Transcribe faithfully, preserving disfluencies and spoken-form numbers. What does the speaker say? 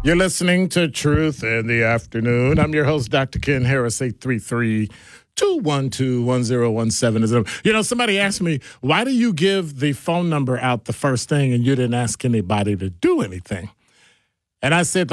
You're listening to Truth in the Afternoon. I'm your host, Doctor Ken Harris, eight three three, two one two, one zero one seven. You know, somebody asked me, why do you give the phone number out the first thing and you didn't ask anybody to do anything? And I said,